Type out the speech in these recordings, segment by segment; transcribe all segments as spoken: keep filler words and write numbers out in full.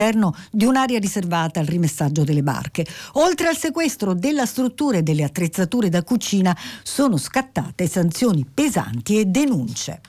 di un'area riservata al rimessaggio delle barche. Oltre al sequestro della struttura e delle attrezzature da cucina, sono scattate sanzioni pesanti e denunce.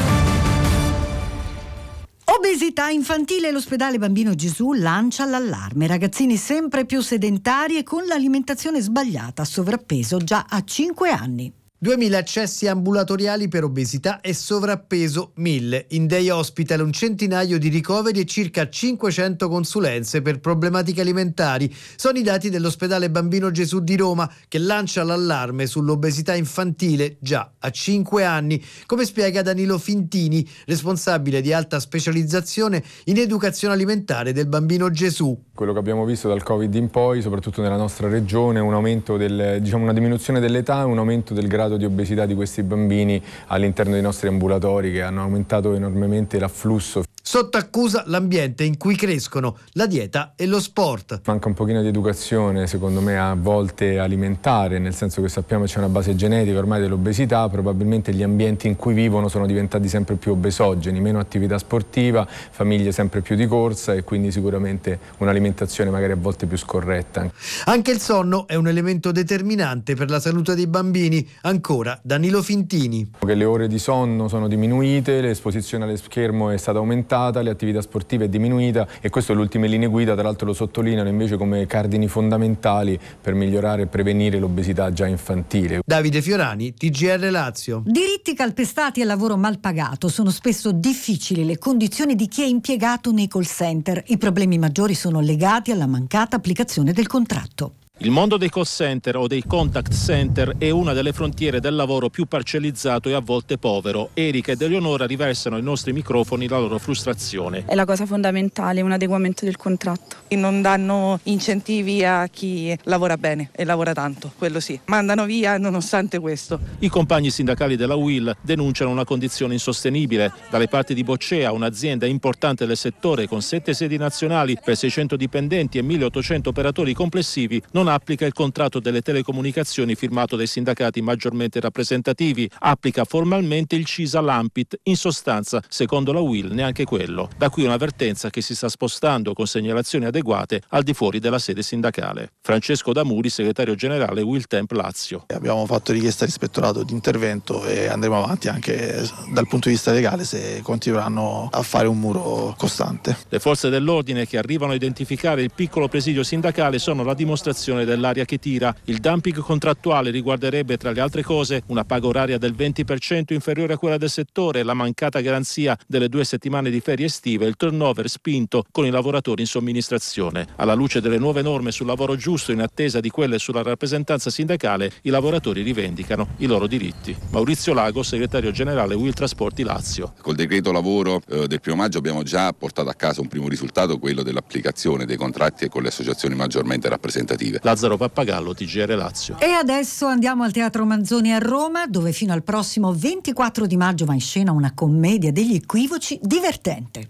Obesità infantile, l'ospedale Bambino Gesù lancia l'allarme. Ragazzini sempre più sedentari e con l'alimentazione sbagliata, sovrappeso già a cinque anni. duemila accessi ambulatoriali per obesità e sovrappeso, mille. In day hospital un centinaio di ricoveri e circa cinquecento consulenze per problematiche alimentari. Sono i dati dell'ospedale Bambino Gesù di Roma, che lancia l'allarme sull'obesità infantile già a cinque anni, come spiega Danilo Fintini, responsabile di alta specializzazione in educazione alimentare del Bambino Gesù. Quello che abbiamo visto dal Covid in poi, soprattutto nella nostra regione, è un aumento del, diciamo una diminuzione dell'età e un aumento del grado di obesità di questi bambini all'interno dei nostri ambulatori, che hanno aumentato enormemente l'afflusso. Sotto accusa l'ambiente in cui crescono, la dieta e lo sport. Manca un pochino di educazione, secondo me, a volte alimentare, nel senso che sappiamo che c'è una base genetica ormai dell'obesità, probabilmente gli ambienti in cui vivono sono diventati sempre più obesogeni, meno attività sportiva, famiglie sempre più di corsa e quindi sicuramente un'alimentazione magari a volte più scorretta. Anche il sonno è un elemento determinante per la salute dei bambini. Ancora Danilo Fintini. Che le ore di sonno sono diminuite, l'esposizione allo schermo è stata aumentata, le attività sportive è diminuita e questo le ultime linee guida tra l'altro lo sottolineano invece come cardini fondamentali per migliorare e prevenire l'obesità già infantile. Davide Fiorani, T G R Lazio. Diritti calpestati e lavoro mal pagato. Sono spesso difficili le condizioni di chi è impiegato nei call center. I problemi maggiori sono legati alla mancata applicazione del contratto. Il mondo dei call center o dei contact center è una delle frontiere del lavoro più parcellizzato e a volte povero. Erika ed Eleonora riversano ai nostri microfoni la loro frustrazione. È la cosa fondamentale, un adeguamento del contratto. Non danno incentivi a chi lavora bene e lavora tanto, quello sì. Mandano via nonostante questo. I compagni sindacali della U I L denunciano una condizione insostenibile. Dalle parti di Boccea, un'azienda importante del settore con sette sedi nazionali per seicento dipendenti e milleottocento operatori complessivi, non applica il contratto delle telecomunicazioni firmato dai sindacati maggiormente rappresentativi, applica formalmente il CISA Lampit, in sostanza, secondo la U I L, neanche quello. Da qui un'avvertenza che si sta spostando con segnalazioni adeguate al di fuori della sede sindacale. Francesco D'Amuri, segretario generale U I L Temp Lazio. Abbiamo fatto richiesta all'ispettorato di intervento e andremo avanti anche dal punto di vista legale se continueranno a fare un muro costante. Le forze dell'ordine che arrivano a identificare il piccolo presidio sindacale sono la dimostrazione dell'aria che tira. Il dumping contrattuale riguarderebbe, tra le altre cose, una paga oraria del venti per cento inferiore a quella del settore, la mancata garanzia delle due settimane di ferie estive e il turnover spinto con i lavoratori in somministrazione. Alla luce delle nuove norme sul lavoro giusto, in attesa di quelle sulla rappresentanza sindacale, i lavoratori rivendicano i loro diritti. Maurizio Lago, segretario generale U I L Trasporti Lazio. Col decreto lavoro eh, del primo maggio abbiamo già portato a casa un primo risultato, quello dell'applicazione dei contratti con le associazioni maggiormente rappresentative. Lazzaro Pappagallo, T G R Lazio. E adesso andiamo al Teatro Manzoni a Roma, dove fino al prossimo ventiquattro di maggio va in scena una commedia degli equivoci divertente.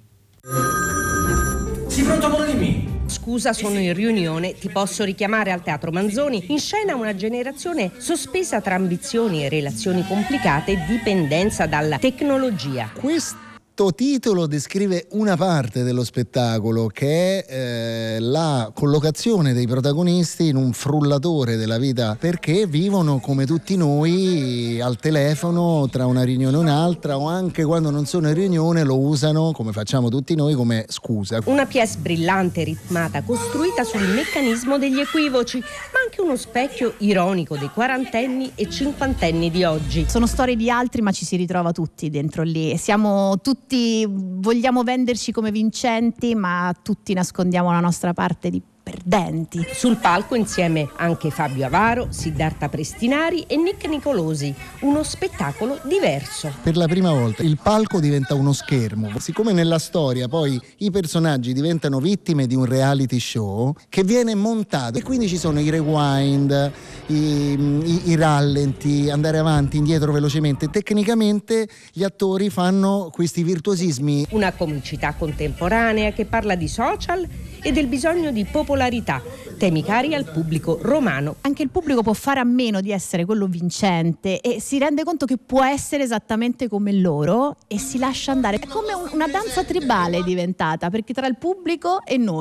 Sì, pronto, amore, dimmi. Scusa, sono in riunione, ti posso richiamare al Teatro Manzoni? In scena una generazione sospesa tra ambizioni e relazioni complicate e dipendenza dalla tecnologia. Questo titolo descrive una parte dello spettacolo, che è eh, la collocazione dei protagonisti in un frullatore della vita, perché vivono come tutti noi al telefono tra una riunione e un'altra, o anche quando non sono in riunione lo usano, come facciamo tutti noi, come scusa. Una pièce brillante, ritmata, costruita sul meccanismo degli equivoci, ma anche uno specchio ironico dei quarantenni e cinquantenni di oggi. Sono storie di altri, ma ci si ritrova tutti dentro lì. Siamo tutti, vogliamo venderci come vincenti, ma tutti nascondiamo la nostra parte di perdenti. Sul palco insieme anche Fabio Avaro, Siddhartha Prestinari e Nick Nicolosi. Uno spettacolo diverso. Per la prima volta il palco diventa uno schermo. Siccome nella storia poi i personaggi diventano vittime di un reality show che viene montato, e quindi ci sono i rewind, i, i, i rallenti, andare avanti, indietro velocemente. Tecnicamente gli attori fanno questi virtuosismi. Una comicità contemporanea che parla di social e del bisogno di popolarità, temi cari al pubblico romano. Anche il pubblico può fare a meno di essere quello vincente e si rende conto che può essere esattamente come loro e si lascia andare. È come un- una danza tribale è diventata, perché tra il pubblico e noi